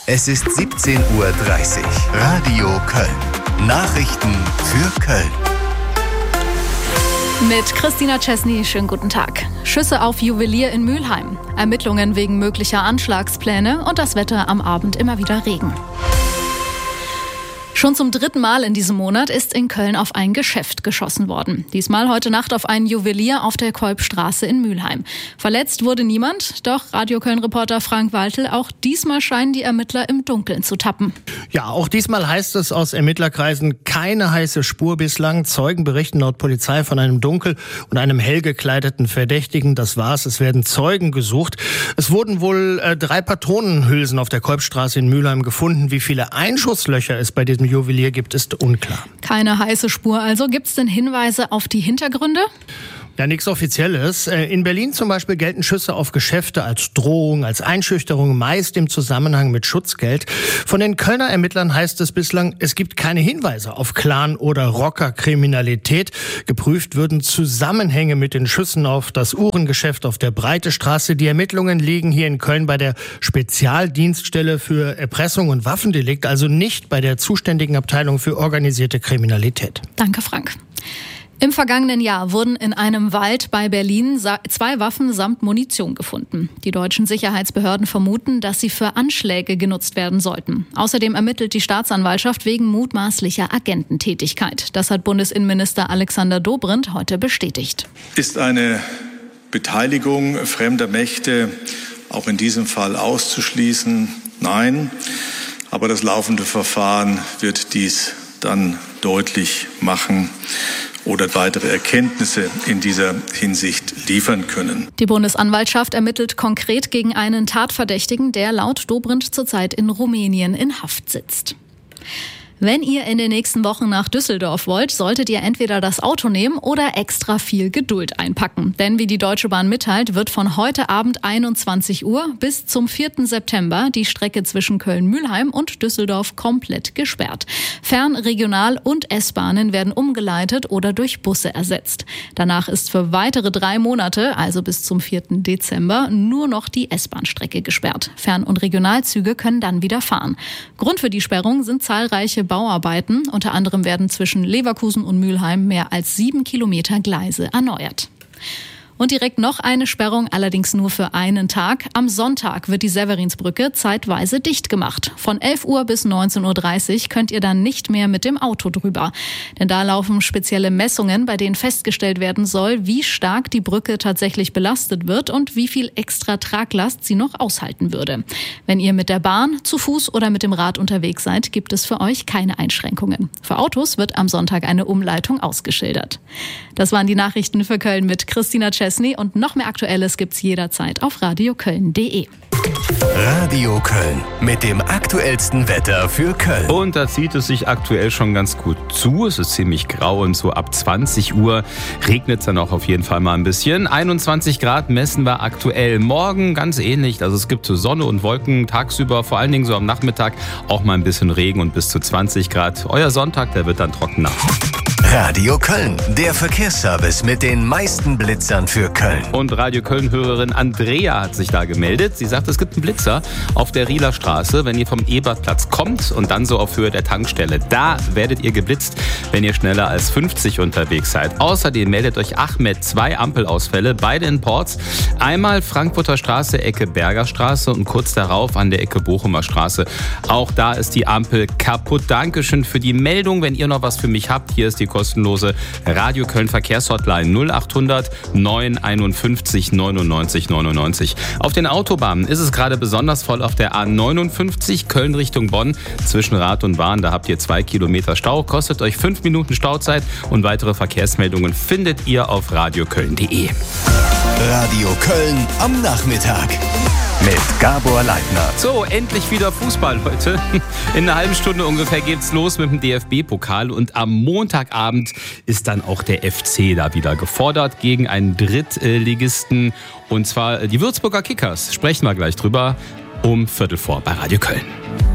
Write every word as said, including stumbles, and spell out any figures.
Es ist siebzehn Uhr dreißig. Radio Köln. Nachrichten für Köln. Mit Christina Chesney, schönen guten Tag. Schüsse auf Juwelier in Mülheim, Ermittlungen wegen möglicher Anschlagspläne und das Wetter am Abend immer wieder Regen. Schon zum dritten Mal in diesem Monat ist in Köln auf ein Geschäft geschossen worden. Diesmal heute Nacht auf einen Juwelier auf der Kolbstraße in Mülheim. Verletzt wurde niemand, doch Radio Köln-Reporter Frank Waltel, auch diesmal scheinen die Ermittler im Dunkeln zu tappen. Ja, auch diesmal heißt es aus Ermittlerkreisen keine heiße Spur bislang. Zeugen berichten laut Polizei von einem dunkel und einem hell gekleideten Verdächtigen. Das war's, es werden Zeugen gesucht. Es wurden wohl äh, drei Patronenhülsen auf der Kolbstraße in Mülheim gefunden. Wie viele Einschusslöcher es bei diesem Juwelier gibt, ist unklar. Keine heiße Spur also. Gibt es denn Hinweise auf die Hintergründe? Ja, nichts Offizielles. In Berlin zum Beispiel gelten Schüsse auf Geschäfte als Drohung, als Einschüchterung, meist im Zusammenhang mit Schutzgeld. Von den Kölner Ermittlern heißt es bislang, es gibt keine Hinweise auf Clan- oder Rockerkriminalität. Geprüft würden Zusammenhänge mit den Schüssen auf das Uhrengeschäft auf der Breitestraße. Die Ermittlungen liegen hier in Köln bei der Spezialdienststelle für Erpressung und Waffendelikt, also nicht bei der zuständigen Abteilung für organisierte Kriminalität. Danke, Frank. Im vergangenen Jahr wurden in einem Wald bei Berlin zwei Waffen samt Munition gefunden. Die deutschen Sicherheitsbehörden vermuten, dass sie für Anschläge genutzt werden sollten. Außerdem ermittelt die Staatsanwaltschaft wegen mutmaßlicher Agententätigkeit. Das hat Bundesinnenminister Alexander Dobrindt heute bestätigt. Ist eine Beteiligung fremder Mächte auch in diesem Fall auszuschließen? Nein. Aber das laufende Verfahren wird dies dann deutlich machen oder weitere Erkenntnisse in dieser Hinsicht liefern können. Die Bundesanwaltschaft ermittelt konkret gegen einen Tatverdächtigen, der laut Dobrindt zurzeit in Rumänien in Haft sitzt. Wenn ihr in den nächsten Wochen nach Düsseldorf wollt, solltet ihr entweder das Auto nehmen oder extra viel Geduld einpacken. Denn wie die Deutsche Bahn mitteilt, wird von heute Abend einundzwanzig Uhr bis zum vierten September die Strecke zwischen Köln-Mülheim und Düsseldorf komplett gesperrt. Fern-, Regional- und S-Bahnen werden umgeleitet oder durch Busse ersetzt. Danach ist für weitere drei Monate, also bis zum vierten Dezember, nur noch die S-Bahn-Strecke gesperrt. Fern- und Regionalzüge können dann wieder fahren. Grund für die Sperrung sind zahlreiche Bauarbeiten. Unter anderem werden zwischen Leverkusen und Mülheim mehr als sieben Kilometer Gleise erneuert. Und direkt noch eine Sperrung, allerdings nur für einen Tag. Am Sonntag wird die Severinsbrücke zeitweise dicht gemacht. Von elf Uhr bis neunzehn Uhr dreißig könnt ihr dann nicht mehr mit dem Auto drüber. Denn da laufen spezielle Messungen, bei denen festgestellt werden soll, wie stark die Brücke tatsächlich belastet wird und wie viel extra Traglast sie noch aushalten würde. Wenn ihr mit der Bahn, zu Fuß oder mit dem Rad unterwegs seid, gibt es für euch keine Einschränkungen. Für Autos wird am Sonntag eine Umleitung ausgeschildert. Das waren die Nachrichten für Köln mit Christina Chesney. Und noch mehr Aktuelles gibt's jederzeit auf radioköln punkt de. Radio Köln mit dem aktuellsten Wetter für Köln. Und da zieht es sich aktuell schon ganz gut zu. Es ist ziemlich grau und so ab zwanzig Uhr regnet es dann auch auf jeden Fall mal ein bisschen. einundzwanzig Grad messen wir aktuell. Morgen ganz ähnlich. Also es gibt so Sonne und Wolken tagsüber, vor allen Dingen so am Nachmittag auch mal ein bisschen Regen und bis zu zwanzig Grad. Euer Sonntag, der wird dann trockener. Radio Köln, der Verkehrsservice mit den meisten Blitzern für Köln. Und Radio Köln-Hörerin Andrea hat sich da gemeldet. Sie sagt, es gibt einen Blitzer auf der Rieler Straße, wenn ihr vom Ebertplatz kommt und dann so auf Höhe der Tankstelle. Da werdet ihr geblitzt, wenn ihr schneller als fünfzig unterwegs seid. Außerdem meldet euch Ahmed zwei Ampelausfälle, beide in Porz. Einmal Frankfurter Straße, Ecke Berger Straße und kurz darauf an der Ecke Bochumer Straße. Auch da ist die Ampel kaputt. Dankeschön für die Meldung. Wenn ihr noch was für mich habt, hier ist die kostenlose Radio Köln Verkehrshotline null achthundert neun einundfünfzig neunundneunzig neunundneunzig. Auf den Autobahnen ist es gerade besonders voll auf der A neunundfünfzig Köln Richtung Bonn. Zwischen Rad und Bahn, da habt ihr zwei Kilometer Stau. Kostet euch fünf Minuten Stauzeit und weitere Verkehrsmeldungen findet ihr auf radioköln punkt de. Radio Köln am Nachmittag mit Gabor Leitner. So, endlich wieder Fußball heute. In einer halben Stunde ungefähr geht's los mit dem D F B-Pokal und am Montagabend ist dann auch der F C da wieder gefordert gegen einen Drittligisten und zwar die Würzburger Kickers. Sprechen wir gleich drüber um Viertel vor bei Radio Köln.